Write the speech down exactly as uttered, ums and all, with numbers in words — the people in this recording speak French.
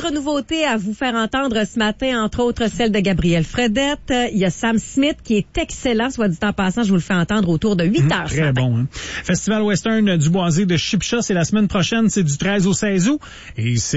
D'autres nouveautés à vous faire entendre ce matin, entre autres celle de Gabriel Fredette. Il y a Sam Smith qui est excellent, soit dit en passant, je vous le fais entendre autour de huit heures. Très bon. Hein? Festival Western du Boisé de Chipcha, c'est la semaine prochaine, c'est du treize au seize août. Et c'est